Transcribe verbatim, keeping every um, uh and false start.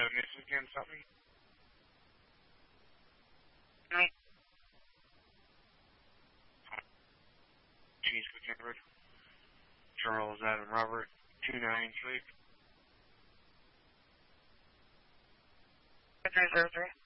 witness again, something? No. Cheese McKinford. Charles Adam Robert, two nine sleep. three zero three.